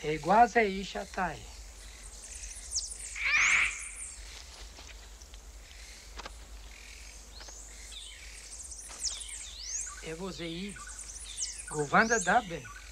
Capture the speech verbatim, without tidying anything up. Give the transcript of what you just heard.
E quase isha tai. E você aí, govanda daben.